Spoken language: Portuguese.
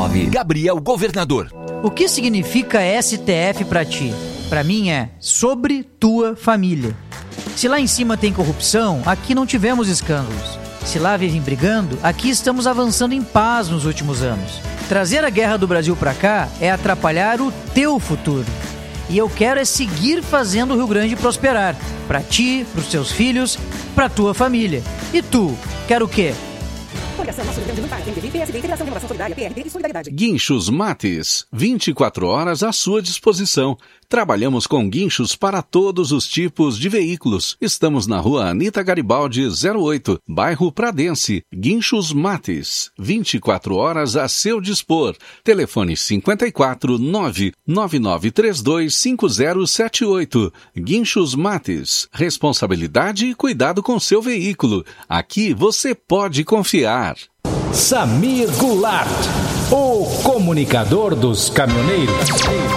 999. Gabriel Governador. O que significa STF pra ti? Pra mim é sobre tua família. Se lá em cima tem corrupção, aqui não tivemos escândalos. Se lá vivem brigando, aqui estamos avançando em paz nos últimos anos. Trazer a guerra do Brasil pra cá é atrapalhar o teu futuro. E eu quero é seguir fazendo o Rio Grande prosperar. Pra ti, pros teus filhos, pra tua família. E tu, quer o quê? Guinchos Mates, 24 horas à sua disposição. Trabalhamos com guinchos para todos os tipos de veículos. Estamos na rua Anita Garibaldi, 08, bairro Pradense. Guinchos Mates, 24 horas a seu dispor. Telefone 54 99932 5078. Guinchos Mates, responsabilidade e cuidado com seu veículo. Aqui você pode confiar. Samir Goulart, o comunicador dos caminhoneiros.